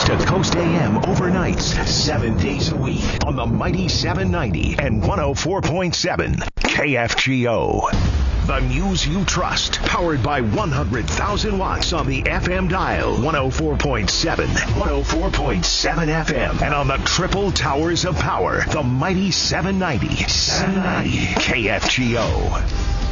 to Coast AM overnights, 7 days a week on the Mighty 790 and 104.7 KFGO. The news you trust, powered by 100,000 watts on the FM dial, 104.7, 104.7 FM, and on the triple towers of power, the Mighty 790 KFGO.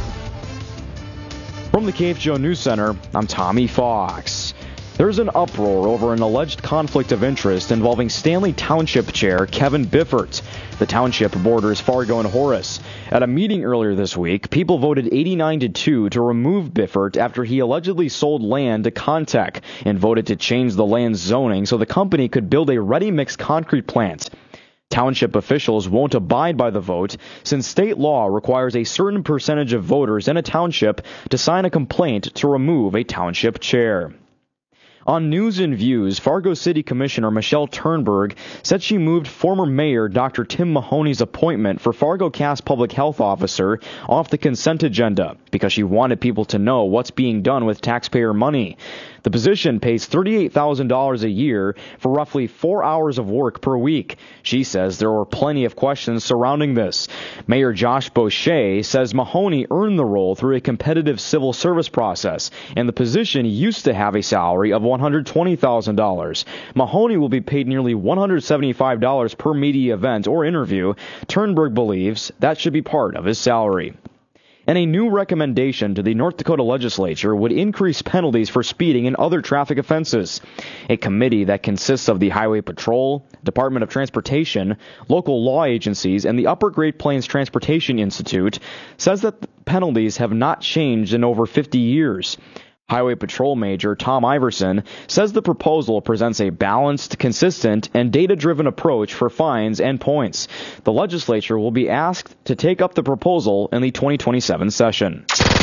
From the KFGO News Center, I'm Tommy Fox. There's an uproar over an alleged conflict of interest involving Stanley Township Chair Kevin Biffert. The township borders Fargo and Horace. At a meeting earlier this week, people voted 89-2 to remove Biffert after he allegedly sold land to Contech and voted to change the land's zoning so the company could build a ready-mix concrete plant. Township officials won't abide by the vote since state law requires a certain percentage of voters in a township to sign a complaint to remove a township chair. On News and Views, Fargo City Commissioner Michelle Turnberg said she moved former Mayor Dr. Tim Mahoney's appointment for Fargo Cass Public Health Officer off the consent agenda because she wanted people to know what's being done with taxpayer money. The position pays $38,000 a year for roughly 4 hours of work per week. She says there were plenty of questions surrounding this. Mayor Josh Boucher says Mahoney earned the role through a competitive civil service process, and the position used to have a salary of $120,000. Mahoney will be paid nearly $175 per media event or interview. Turnberg believes that should be part of his salary. And a new recommendation to the North Dakota legislature would increase penalties for speeding and other traffic offenses. A committee that consists of the Highway Patrol, Department of Transportation, local law agencies, and the Upper Great Plains Transportation Institute says that the penalties have not changed in over 50 years. Highway Patrol Major Tom Iverson says the proposal presents a balanced, consistent, and data-driven approach for fines and points. The legislature will be asked to take up the proposal in the 2027 session.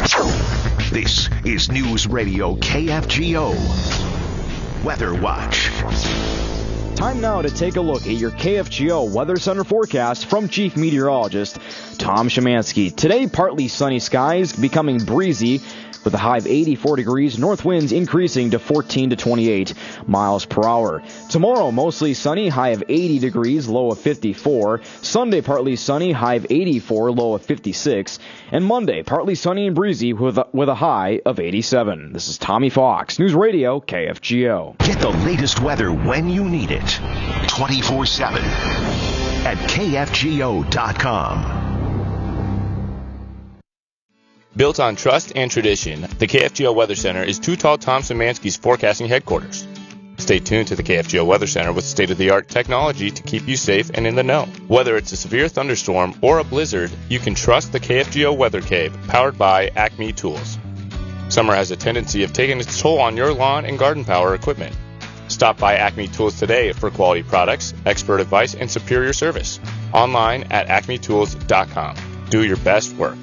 This is News Radio KFGO Weather Watch. Time now to take a look at your KFGO Weather Center forecast from Chief Meteorologist Tom Szymanski. Today, partly sunny skies, becoming breezy, with a high of 84 degrees, north winds increasing to 14 to 28 miles per hour. Tomorrow, mostly sunny, high of 80 degrees, low of 54. Sunday, partly sunny, high of 84, low of 56. And Monday, partly sunny and breezy with a high of 87. This is Tommy Fox, News Radio KFGO. Get the latest weather when you need it, 24/7 at KFGO.com. Built on trust and tradition, the KFGO Weather Center is Too Tall Tom Szymanski's forecasting headquarters. Stay tuned to the KFGO Weather Center with state-of-the-art technology to keep you safe and in the know. Whether it's a severe thunderstorm or a blizzard, you can trust the KFGO Weather Cave, powered by Acme Tools. Summer has a tendency of taking its toll on your lawn and garden power equipment. Stop by Acme Tools today for quality products, expert advice, and superior service. Online at acmetools.com. Do your best work.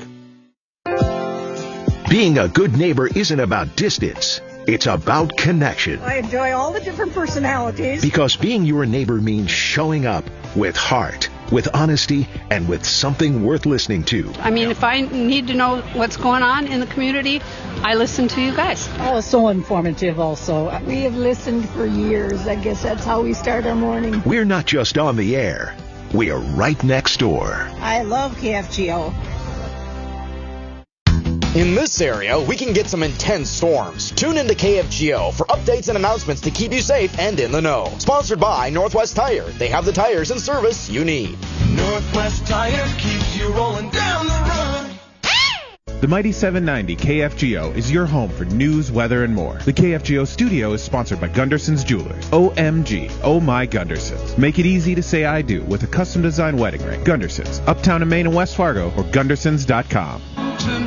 Being a good neighbor isn't about distance. It's about connection. I enjoy all the different personalities. Because being your neighbor means showing up with heart, with honesty, and with something worth listening to. I mean, if I need to know what's going on in the community, I listen to you guys. Oh, so informative also. We have listened for years. I guess that's how we start our morning. We're not just on the air. We are right next door. I love KFGO. In this area, we can get some intense storms. Tune into KFGO for updates and announcements to keep you safe and in the know. Sponsored by Northwest Tire. They have the tires and service you need. Northwest Tire keeps you rolling down the road. The Mighty 790 KFGO is your home for news, weather, and more. The KFGO studio is sponsored by Gunderson's Jewelers. OMG, oh my Gundersons. Make it easy to say I do with a custom-designed wedding ring. Gundersons, Uptown in Maine and West Fargo, or Gundersons.com.